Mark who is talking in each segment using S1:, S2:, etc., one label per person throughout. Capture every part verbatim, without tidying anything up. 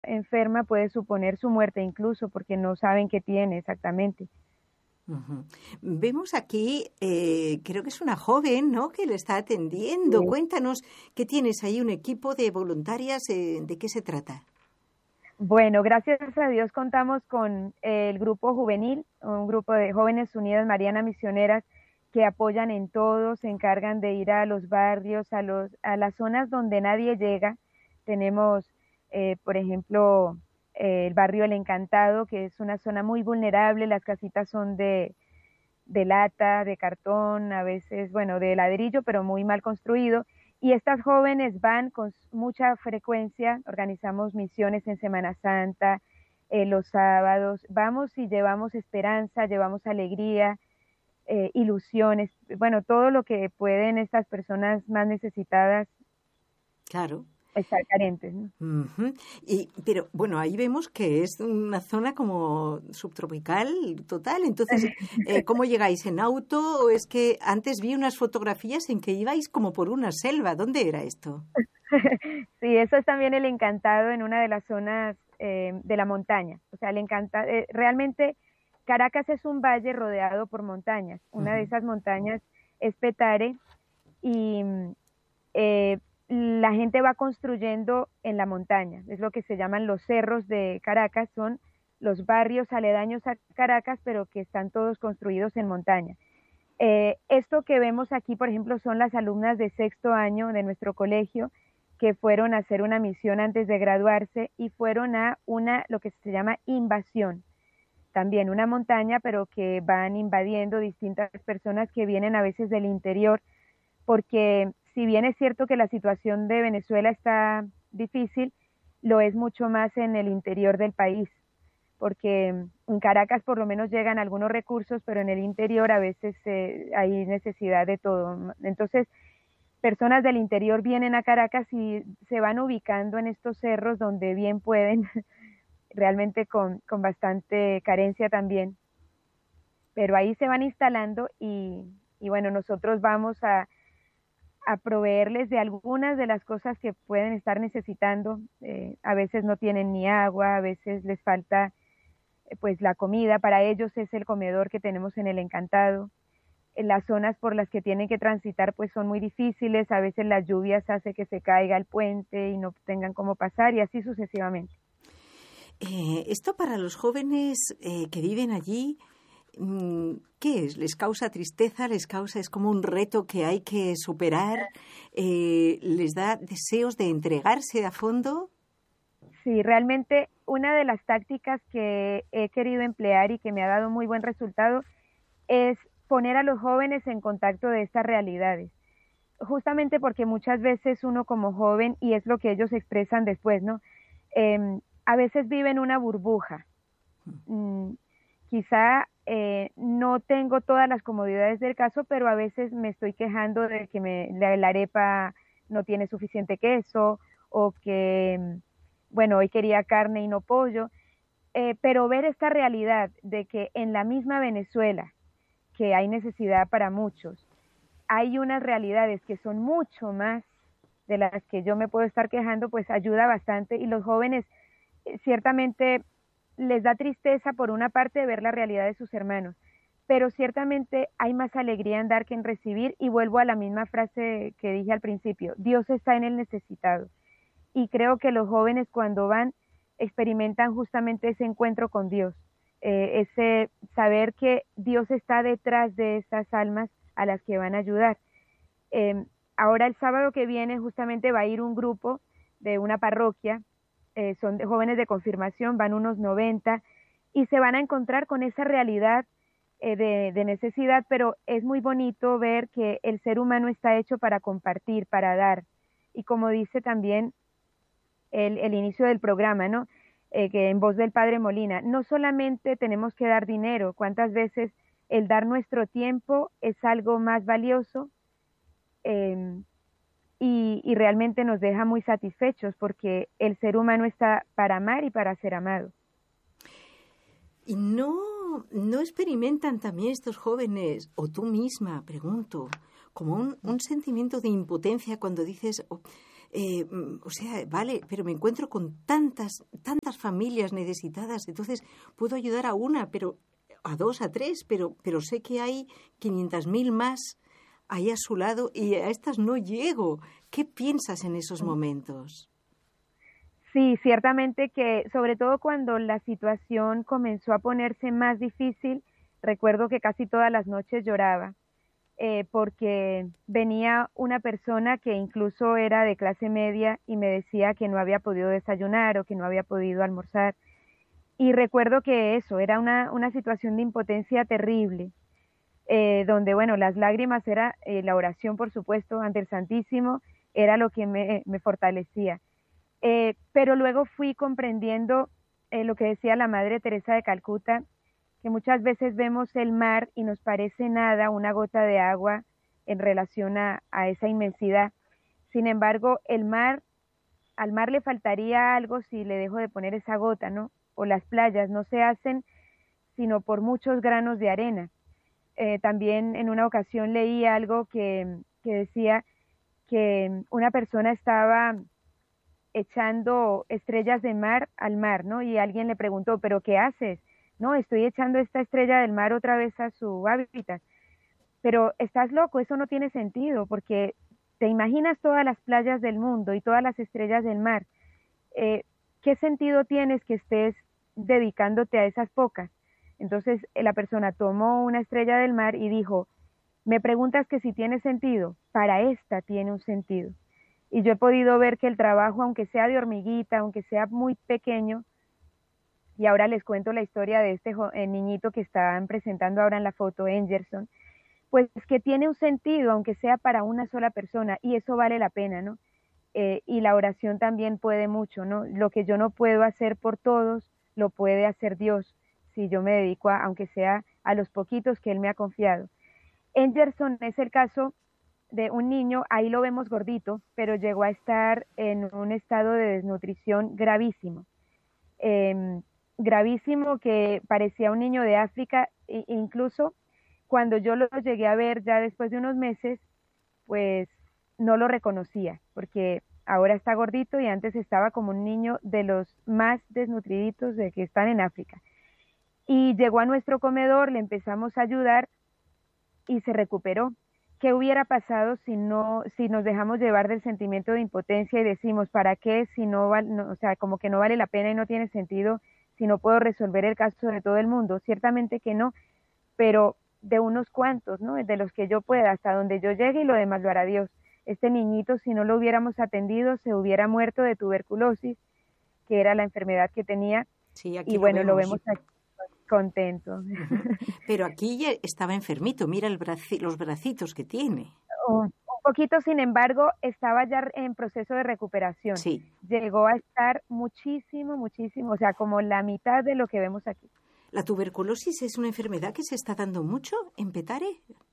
S1: enferma puede suponer su muerte incluso, porque no saben qué tiene exactamente.
S2: Uh-huh. Vemos aquí, eh, creo que es una joven, ¿no?, que le está atendiendo.
S1: Sí.
S2: Cuéntanos, ¿qué tienes ahí? ¿Un equipo de voluntarias? Eh, ¿de qué se trata?
S1: Bueno, gracias a Dios contamos con el grupo juvenil, un grupo de Jóvenes Unidas Marianas Misioneras que apoyan en todo, se encargan de ir a los barrios, a, los, a las zonas donde nadie llega. Tenemos, eh, por ejemplo, eh, el barrio El Encantado, que es una zona muy vulnerable, las casitas son de, de lata, de cartón, a veces, bueno, de ladrillo, pero muy mal construido. Y estas jóvenes van con mucha frecuencia, organizamos misiones en Semana Santa, eh, los sábados, vamos y llevamos esperanza, llevamos alegría, eh, ilusiones, bueno, todo lo que pueden estas personas más necesitadas.
S2: Claro.
S1: Estar carentes, ¿no?
S2: Uh-huh. Y, pero bueno, ahí vemos que es una zona como subtropical total. Entonces, eh, ¿cómo llegáis? ¿En auto? ¿O es que antes vi unas fotografías en que ibais como por una selva? ¿Dónde era esto?
S1: Sí, eso es también El Encantado, en una de las zonas eh, de la montaña. O sea, el encanta, eh, realmente Caracas es un valle rodeado por montañas. Una uh-huh. de esas montañas es Petare y eh, la gente va construyendo en la montaña, es lo que se llaman los cerros de Caracas, son los barrios aledaños a Caracas, pero que están todos construidos en montaña. Eh, esto que vemos aquí, por ejemplo, son las alumnas de sexto año de nuestro colegio que fueron a hacer una misión antes de graduarse y fueron a una, lo que se llama invasión, también una montaña, pero que van invadiendo distintas personas que vienen a veces del interior, porque si bien es cierto que la situación de Venezuela está difícil, lo es mucho más en el interior del país, porque en Caracas por lo menos llegan algunos recursos, pero en el interior a veces eh, hay necesidad de todo. Entonces, personas del interior vienen a Caracas y se van ubicando en estos cerros donde bien pueden, realmente con, con bastante carencia también, pero ahí se van instalando y, y bueno, nosotros vamos a a proveerles de algunas de las cosas que pueden estar necesitando. Eh, a veces no tienen ni agua, a veces les falta eh, pues la comida. Para ellos es el comedor que tenemos en El Encantado. En las zonas por las que tienen que transitar pues son muy difíciles, a veces las lluvias hace que se caiga el puente y no tengan cómo pasar y así sucesivamente.
S2: Eh, esto para los jóvenes eh, que viven allí, ¿qué es? ¿Les causa tristeza? ¿Les causa, es como un reto que hay que superar? Eh, ¿Les da deseos de entregarse a fondo?
S1: Sí, realmente una de las tácticas que he querido emplear y que me ha dado muy buen resultado es poner a los jóvenes en contacto de estas realidades. Justamente porque muchas veces uno como joven, y es lo que ellos expresan después, ¿no? Eh, a veces viven una burbuja. Mm, quizá eh, no tengo todas las comodidades del caso, pero a veces me estoy quejando de que me, la, la arepa no tiene suficiente queso o que, bueno, hoy quería carne y no pollo, eh, pero ver esta realidad de que en la misma Venezuela, que hay necesidad para muchos, hay unas realidades que son mucho más de las que yo me puedo estar quejando, pues ayuda bastante y los jóvenes eh, ciertamente les da tristeza por una parte ver la realidad de sus hermanos, pero ciertamente hay más alegría en dar que en recibir y vuelvo a la misma frase que dije al principio, Dios está en el necesitado y creo que los jóvenes cuando van experimentan justamente ese encuentro con Dios, eh, ese saber que Dios está detrás de estas almas a las que van a ayudar. Eh, ahora el sábado que viene justamente va a ir un grupo de una parroquia, eh, son de jóvenes de confirmación, van unos noventa y se van a encontrar con esa realidad eh, de, de necesidad, pero es muy bonito ver que el ser humano está hecho para compartir, para dar, y como dice también el, el inicio del programa, ¿no? Eh, que en voz del Padre Molina, no solamente tenemos que dar dinero, cuántas veces el dar nuestro tiempo es algo más valioso eh, y, y realmente nos deja muy satisfechos porque el ser humano está para amar y para ser amado.
S2: ¿Y no, no experimentan también estos jóvenes, o tú misma, pregunto, como un, un sentimiento de impotencia cuando dices, oh, Eh, o sea, vale, pero me encuentro con tantas, tantas familias necesitadas, entonces puedo ayudar a una, pero a dos, a tres, pero, pero sé que hay quinientas mil más ahí a su lado y a estas no llego. ¿Qué piensas en esos momentos?
S1: Sí, ciertamente que sobre todo cuando la situación comenzó a ponerse más difícil, recuerdo que casi todas las noches lloraba, eh, porque venía una persona que incluso era de clase media y me decía que no había podido desayunar o que no había podido almorzar. Y recuerdo que eso era una, una situación de impotencia terrible, eh, donde, bueno, las lágrimas era eh, la oración, por supuesto, ante el Santísimo, era lo que me, me fortalecía. Eh, pero luego fui comprendiendo eh, lo que decía la Madre Teresa de Calcuta, que muchas veces vemos el mar y nos parece nada, una gota de agua en relación a, a esa inmensidad. Sin embargo, el mar, al mar le faltaría algo si le dejo de poner esa gota, ¿no? O las playas no se hacen sino por muchos granos de arena. Eh, también en una ocasión leí algo que, que decía que una persona estaba echando estrellas de mar al mar, ¿no? Y alguien le preguntó, ¿pero qué haces? No, estoy echando esta estrella del mar otra vez a su hábitat. Pero estás loco, eso no tiene sentido, porque te imaginas todas las playas del mundo y todas las estrellas del mar. Eh, ¿Qué sentido tienes que estés dedicándote a esas pocas? Entonces eh, la persona tomó una estrella del mar y dijo, me preguntas que si tiene sentido, para esta tiene un sentido. Y yo he podido ver que el trabajo, aunque sea de hormiguita, aunque sea muy pequeño, y ahora les cuento la historia de este eh, niñito que están presentando ahora en la foto, Engerson, pues que tiene un sentido, aunque sea para una sola persona, y eso vale la pena, ¿no? Eh, y la oración también puede mucho, ¿no? Lo que yo no puedo hacer por todos, lo puede hacer Dios, si yo me dedico a, aunque sea a los poquitos que Él me ha confiado. Engerson es el caso de un niño, ahí lo vemos gordito, pero llegó a estar en un estado de desnutrición gravísimo. Eh, gravísimo, que parecía un niño de África, e incluso cuando yo lo llegué a ver ya después de unos meses, pues no lo reconocía, porque ahora está gordito y antes estaba como un niño de los más desnutriditos de que están en África. Y llegó a nuestro comedor, le empezamos a ayudar y se recuperó. ¿Qué hubiera pasado si no, si nos dejamos llevar del sentimiento de impotencia y decimos, ¿para qué? Si no, no, o sea, como que no vale la pena y no tiene sentido, si no puedo resolver el caso de todo el mundo. Ciertamente que no, pero de unos cuantos, ¿no? De los que yo pueda, hasta donde yo llegue, y lo demás lo hará Dios. Este niñito, si no lo hubiéramos atendido, se hubiera muerto de tuberculosis, que era la enfermedad que tenía.
S2: Sí, aquí
S1: y bueno, lo vemos, lo vemos aquí contento.
S2: Uh-huh. Pero aquí ya estaba enfermito, mira el braci, los bracitos que tiene.
S1: Un, un poquito, sin embargo, estaba ya en proceso de recuperación.
S2: Sí.
S1: Llegó a estar muchísimo, muchísimo, o sea, como la mitad de lo que vemos aquí.
S2: ¿La tuberculosis es una enfermedad que se está dando mucho en Petare?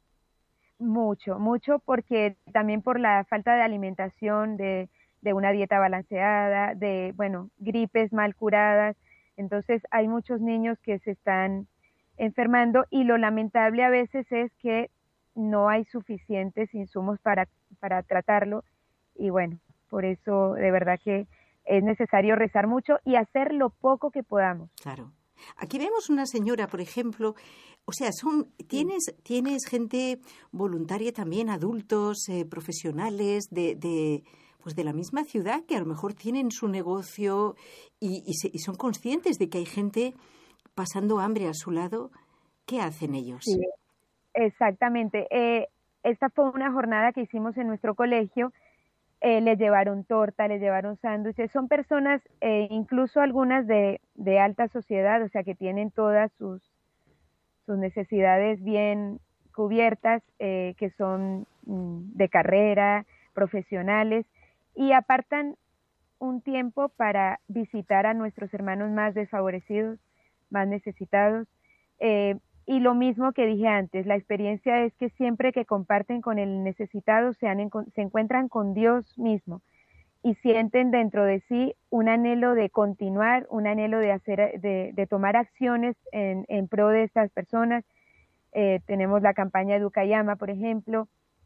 S1: Mucho, mucho, porque también por la falta de alimentación, de, de una dieta balanceada, de, bueno, gripes mal curadas. Entonces hay muchos niños que se están enfermando y lo lamentable a veces es que no hay suficientes insumos para, para tratarlo y bueno, por eso de verdad que es necesario rezar mucho y hacer lo poco que podamos.
S2: Claro. Aquí vemos una señora, por ejemplo, o sea, son tienes sí. tienes gente voluntaria también, adultos, eh, profesionales de, de pues de la misma ciudad que a lo mejor tienen su negocio y, y, se, y son conscientes de que hay gente pasando hambre a su lado. ¿Qué hacen ellos?
S1: Sí, exactamente. Eh, esta fue una jornada que hicimos en nuestro colegio. Eh, le llevaron torta, le llevaron sándwiches. Son personas, eh, incluso algunas de, de alta sociedad, o sea, que tienen todas sus, sus necesidades bien cubiertas, eh, que son mm, de carrera, profesionales, y apartan un tiempo para visitar a nuestros hermanos más desfavorecidos, más necesitados. Eh, y lo mismo que dije antes, la experiencia es que siempre que comparten con el necesitado se, han, se encuentran con Dios mismo y sienten dentro de sí un anhelo de continuar, un anhelo de hacer, de, de tomar acciones en, en pro de estas personas. Eh, tenemos la campaña Educayama, por ejemplo,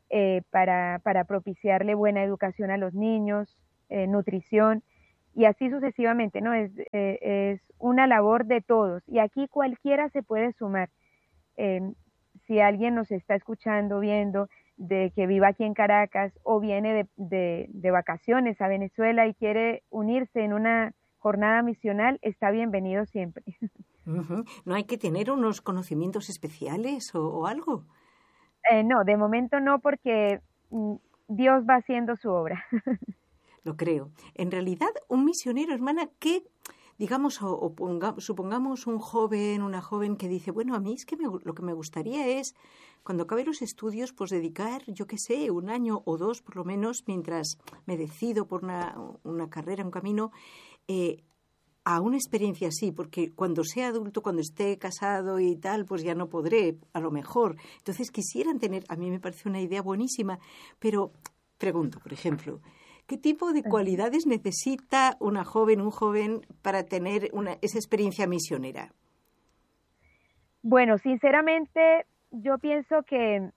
S1: eh, para, para propiciarle buena educación a los niños, eh, nutrición, y así sucesivamente, ¿no? Es, eh, es una labor de todos, y aquí cualquiera se puede sumar. Eh, si alguien nos está escuchando, viendo, de que viva aquí en Caracas o viene de, de, de vacaciones a Venezuela y quiere unirse en una jornada misional, está bienvenido siempre.
S2: Uh-huh. ¿No hay que tener unos conocimientos especiales o, o algo?
S1: Eh, no, de momento no, porque mm, Dios va haciendo su obra.
S2: Lo creo. En realidad, un misionero, hermana, que, digamos, o, o ponga, supongamos un joven, una joven que dice, bueno, a mí es que me, lo que me gustaría es, cuando acabe los estudios, pues dedicar, yo qué sé, un año o dos, por lo menos, mientras me decido por una, una carrera, un camino, eh, a una experiencia así, porque cuando sea adulto, cuando esté casado y tal, pues ya no podré, a lo mejor. Entonces quisieran tener, a mí me parece una idea buenísima, pero pregunto, por ejemplo, ¿qué tipo de cualidades necesita una joven, un joven para tener una, esa experiencia misionera?
S1: Bueno, sinceramente, yo pienso que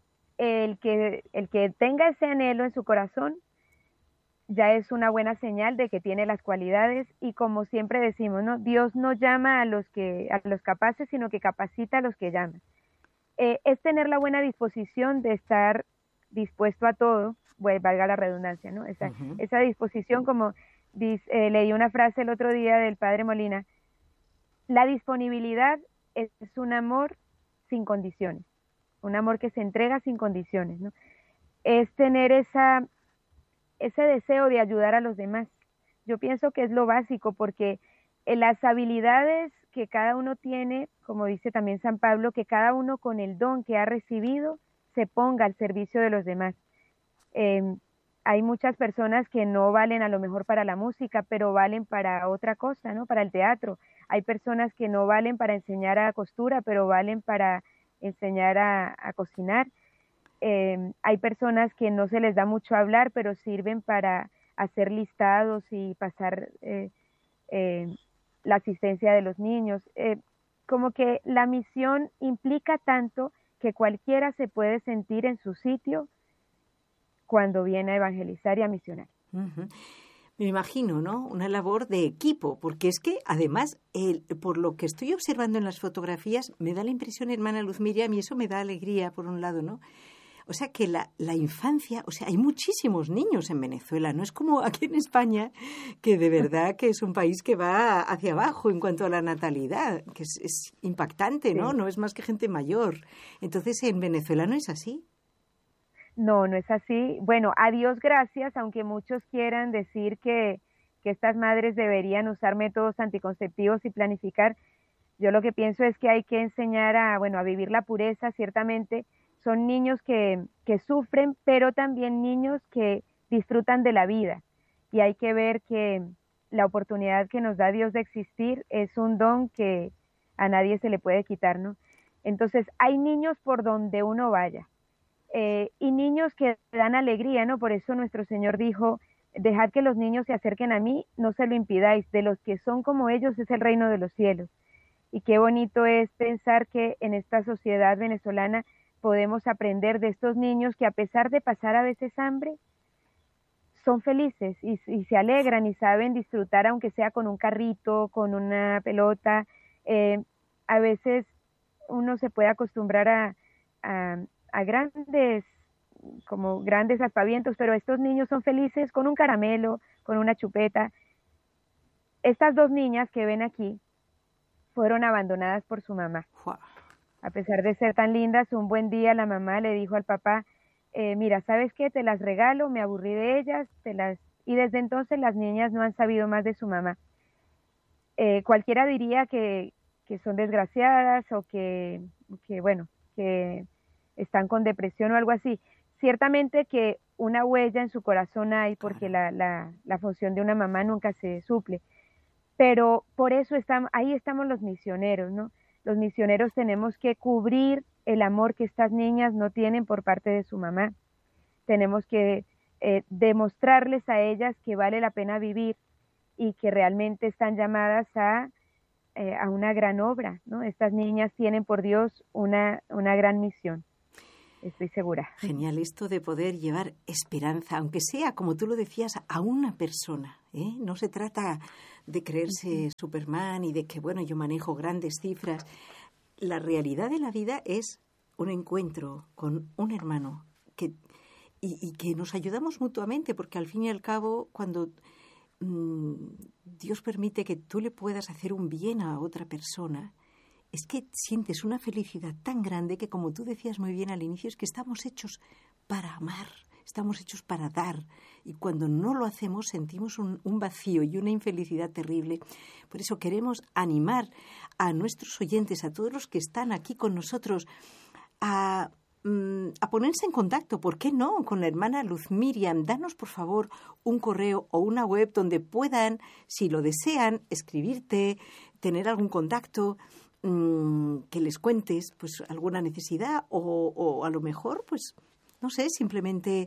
S1: el que, el que tenga ese anhelo en su corazón ya es una buena señal de que tiene las cualidades, y como siempre decimos, ¿no? Dios no llama a los que a los capaces, sino que capacita a los que llama. Eh, es tener la buena disposición de estar dispuesto a todo, bueno, valga la redundancia, ¿no? Esa, uh-huh. esa disposición, como dice, eh, leí una frase el otro día del padre Molina, la disponibilidad es un amor sin condiciones, un amor que se entrega sin condiciones, ¿no? Es tener esa ese deseo de ayudar a los demás. Yo pienso que es lo básico, porque las habilidades que cada uno tiene, como dice también San Pablo, que cada uno con el don que ha recibido se ponga al servicio de los demás. Eh, hay muchas personas que no valen a lo mejor para la música, pero valen para otra cosa, ¿no? Para el teatro. Hay personas que no valen para enseñar a costura, pero valen para enseñar a, a cocinar. Eh, hay personas que no se les da mucho hablar, pero sirven para hacer listados y pasar eh, eh, la asistencia de los niños. Eh, como que la misión implica tanto que cualquiera se puede sentir en su sitio cuando viene a evangelizar y a misionar.
S2: Uh-huh. Me imagino, ¿no? Una labor de equipo, porque es que además, el, por lo que estoy observando en las fotografías, me da la impresión, hermana Luz Miriam, y eso me da alegría por un lado, ¿no? O sea que la, la infancia, o sea, hay muchísimos niños en Venezuela, no es como aquí en España, que de verdad que es un país que va hacia abajo en cuanto a la natalidad, que es, es impactante, ¿no? Sí. No es más que gente mayor. Entonces, en Venezuela no es así.
S1: No, no es así. Bueno, a Dios gracias, aunque muchos quieran decir que, que estas madres deberían usar métodos anticonceptivos y planificar, yo lo que pienso es que hay que enseñar a, bueno, a vivir la pureza, ciertamente. Son niños que, que sufren, pero también niños que disfrutan de la vida. Y hay que ver que la oportunidad que nos da Dios de existir es un don que a nadie se le puede quitar, ¿no? Entonces, hay niños por donde uno vaya. Eh, y niños que dan alegría, ¿no? Por eso nuestro Señor dijo, dejad que los niños se acerquen a mí, no se lo impidáis. De los que son como ellos es el reino de los cielos. Y qué bonito es pensar que en esta sociedad venezolana podemos aprender de estos niños que, a pesar de pasar a veces hambre, son felices y, y se alegran y saben disfrutar, aunque sea con un carrito, con una pelota. Eh, a veces uno se puede acostumbrar a, a, a grandes, como grandes aspavientos, pero estos niños son felices con un caramelo, con una chupeta. Estas dos niñas que ven aquí fueron abandonadas por su mamá.
S2: Wow.
S1: A pesar de ser tan lindas, un buen día la mamá le dijo al papá, eh, mira, ¿sabes qué? Te las regalo, me aburrí de ellas, te las... y desde entonces las niñas no han sabido más de su mamá. Eh, cualquiera diría que, que son desgraciadas o que, que, bueno, que están con depresión o algo así. Ciertamente que una huella en su corazón hay, porque la, la, la función de una mamá nunca se suple. Pero por eso estamos, ahí estamos los misioneros, ¿no? Los misioneros tenemos que cubrir el amor que estas niñas no tienen por parte de su mamá. Tenemos que eh, demostrarles a ellas que vale la pena vivir y que realmente están llamadas a, eh, a una gran obra, ¿no? Estas niñas tienen por Dios una, una gran misión. estoy segura.
S2: Genial esto de poder llevar esperanza, aunque sea, como tú lo decías, a una persona, ¿eh? No se trata de creerse Superman y de que, bueno, yo manejo grandes cifras. La realidad de la vida es un encuentro con un hermano que, y, y que nos ayudamos mutuamente, porque al fin y al cabo, cuando mmm, Dios permite que tú le puedas hacer un bien a otra persona, es que sientes una felicidad tan grande que, como tú decías muy bien al inicio, es que estamos hechos para amar, estamos hechos para dar. Y cuando no lo hacemos sentimos un, un vacío y una infelicidad terrible. Por eso queremos animar a nuestros oyentes, a todos los que están aquí con nosotros, a, mm, a ponerse en contacto, ¿por qué no?, con la hermana Luz Miriam. Danos, por favor, un correo o una web donde puedan, si lo desean, escribirte, tener algún contacto, que les cuentes pues alguna necesidad o, o a lo mejor, pues, no sé, simplemente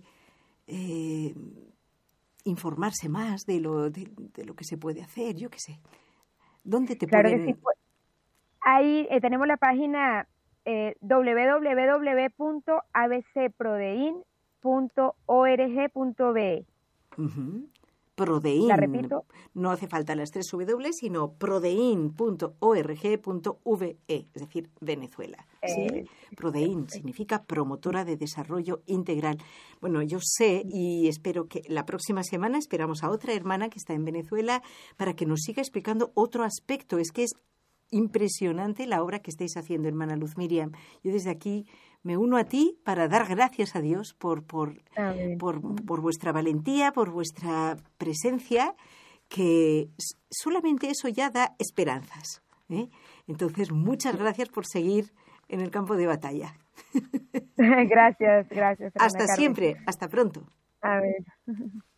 S2: eh, informarse más de lo, de, de lo que se puede hacer, yo qué sé. ¿Dónde te
S1: claro
S2: pueden...?
S1: Que sí. Ahí eh, tenemos la página eh, doble u doble u doble u punto a b c prodein punto org punto b e.
S2: Uh-huh. Prodein.
S1: La repito.
S2: No hace falta las tres W, sino prodein punto org punto v e, es decir, Venezuela. ¿Sí? Eh, Prodein significa promotora de desarrollo integral. Bueno, yo sé y espero que la próxima semana esperamos a otra hermana que está en Venezuela para que nos siga explicando otro aspecto. Es que es impresionante la obra que estáis haciendo, hermana Luz Miriam. Yo desde aquí me uno a ti para dar gracias a Dios por, por, por, por vuestra valentía, por vuestra presencia, que solamente eso ya da esperanzas, ¿eh? Entonces, muchas gracias por seguir en el campo de batalla.
S1: Gracias, gracias.
S2: Hasta siempre, hasta pronto.
S1: A ver.